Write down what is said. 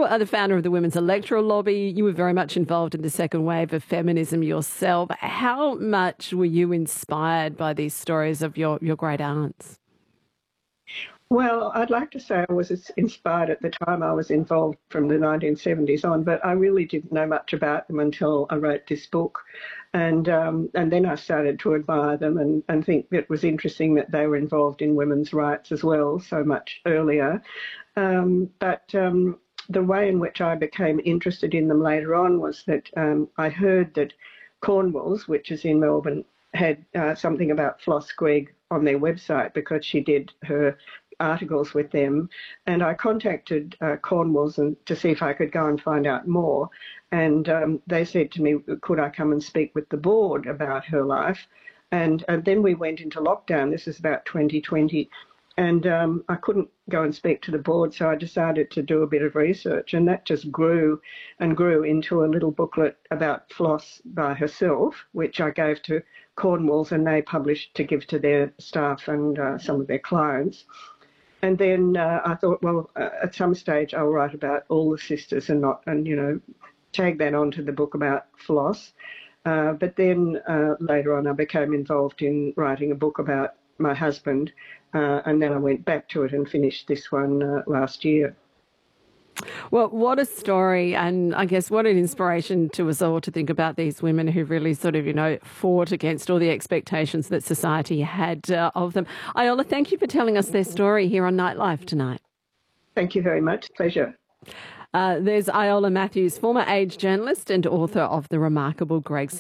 You are the founder of the Women's Electoral Lobby. You were very much involved in the second wave of feminism yourself. How much were you inspired by these stories of your great aunts? Well, I'd like to say I was inspired at the time I was involved from the 1970s on, but I really didn't know much about them until I wrote this book. And then I started to admire them and think that it was interesting that they were involved in women's rights as well so much earlier. But the way in which I became interested in them later on was that I heard that Cornwalls, which is in Melbourne, had something about Floss Gregg on their website because she did her articles with them, and I contacted Cornwalls to see if I could go and find out more, and they said to me, could I come and speak with the board about her life, and then we went into lockdown. This is about 2020, and I couldn't go and speak to the board, so I decided to do a bit of research, and that just grew and grew into a little booklet about Floss by herself, which I gave to Cornwalls, and they published to give to their staff and some of their clients. And then I thought, well, at some stage I'll write about all the sisters and tag that onto the book about Floss. But then later on I became involved in writing a book about my husband, and then I went back to it and finished this one last year. Well, what a story, and I guess what an inspiration to us all to think about these women who really sort of, fought against all the expectations that society had of them. Iola, thank you for telling us their story here on Nightlife tonight. Thank you very much. Pleasure. There's Iola Matthews, former Age journalist and author of The Remarkable Gregg